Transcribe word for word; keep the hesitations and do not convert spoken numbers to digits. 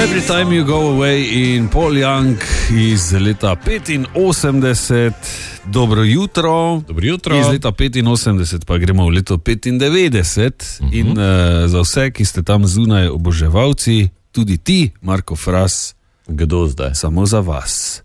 Every Time You Go Away in Paul Young iz leta petinosemdeset. Dobro jutro. Dobro jutro. Iz leta petinosemdeset pa gremo v leto petindevetdeset. Uh-huh. In uh, za vse, ki ste tam zunaj oboževalci, tudi ti, Marko Fras, kdo zdaj? Samo za vas.